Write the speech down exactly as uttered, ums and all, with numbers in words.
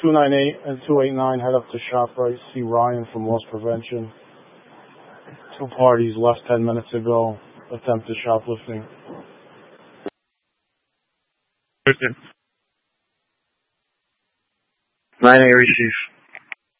two nine eight and two eight nine, head up to ShopRite. See Ryan from Loss Prevention. Two parties left ten minutes ago. Attempted shoplifting. nine eight receive.